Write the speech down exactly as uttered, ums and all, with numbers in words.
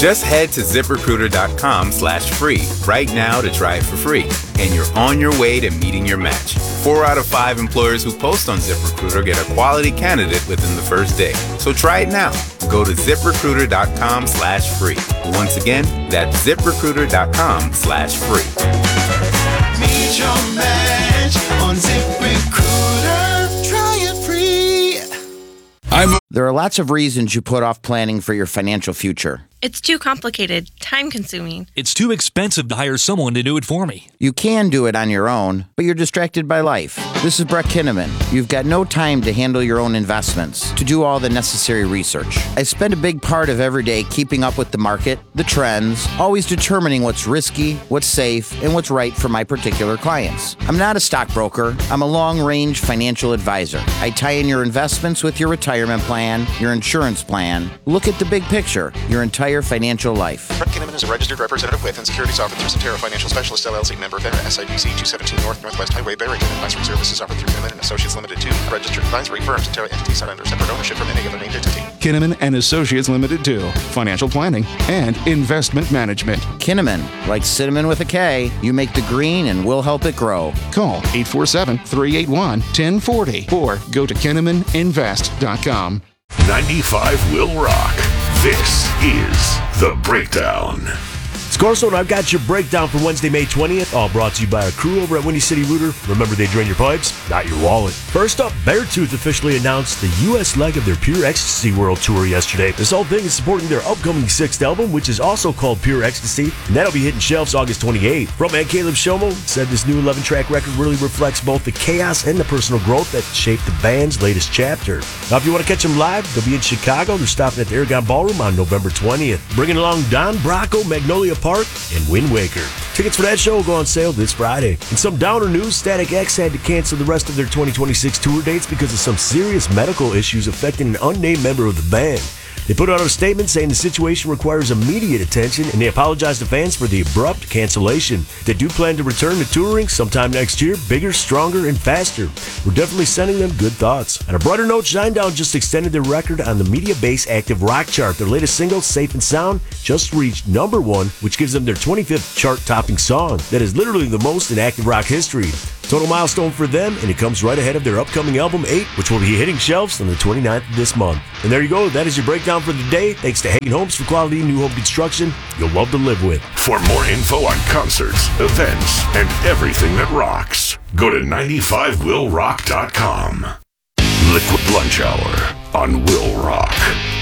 Just head to ZipRecruiter.com slash free right now to try it for free. And you're on your way to meeting your match. Four out of five employers who post on ZipRecruiter get a quality candidate within the first day. So try it now. Go to ZipRecruiter.com slash free. Once again, that's ZipRecruiter.com slash free. Meet your match on ZipRecruiter. Try it free. I'm- there are lots of reasons you put off planning for your financial future. It's too complicated, time-consuming. It's too expensive to hire someone to do it for me. You can do it on your own, but you're distracted by life. This is Brett Kinnaman. You've got no time to handle your own investments, to do all the necessary research. I spend a big part of every day keeping up with the market, the trends, always determining what's risky, what's safe, and what's right for my particular clients. I'm not a stockbroker. I'm a long-range financial advisor. I tie in your investments with your retirement plan, your insurance plan. Look at the big picture, your entire financial life. Brett Kinnaman is a registered representative with and securities offered through Centera Financial Specialist L L C, member FINRA, S I B C two seventeen North Northwest Highway, Barrington. Advisory services offered through Kinnaman and Associates Limited two, a registered advisory firm. Centera entities are under separate ownership from any other named entity. Kinnaman and Associates Limited two, financial planning and investment management. Kinnaman, like cinnamon with a K, you make the green and we'll help it grow. Call eight four seven, three eight one, one oh four oh or go to kinnaman invest dot com. ninety-five will rock. This is The Breakdown. Scorso, and I've got your breakdown for Wednesday, May twentieth, all brought to you by our crew over at Windy City Rooter. Remember, they drain your pipes, not your wallet. First up, Beartooth officially announced the U S leg of their Pure Ecstasy World Tour yesterday. This whole thing is supporting their upcoming sixth album, which is also called Pure Ecstasy, and that'll be hitting shelves August twenty-eighth. Frontman Caleb Shomo said this new eleven-track record really reflects both the chaos and the personal growth that shaped the band's latest chapter. Now, if you want to catch them live, they'll be in Chicago. They're stopping at the Aragon Ballroom on November twentieth. Bringing along Don Bracco, Magnolia Park, and Wind Waker. Tickets for that show will go on sale this Friday. In some downer news, Static X had to cancel the rest of their twenty twenty-six tour dates because of some serious medical issues affecting an unnamed member of the band. They put out a statement saying the situation requires immediate attention, and they apologize to fans for the abrupt cancellation. They do plan to return to touring sometime next year, bigger, stronger, and faster. We're definitely sending them good thoughts. On a brighter note, Shinedown just extended their record on the Media Base Active Rock chart. Their latest single, Safe and Sound, just reached number one, which gives them their twenty-fifth chart-topping song. That is literally the most in active rock history. Total milestone for them, and it comes right ahead of their upcoming album, eight, which will be hitting shelves on the twenty-ninth of this month. And there you go. That is your breakdown for the day. Thanks to Hagen Homes for quality new home construction you'll love to live with. For more info on concerts, events, and everything that rocks, go to ninety-five will rock dot com. Liquid Lunch Hour on Will Rock.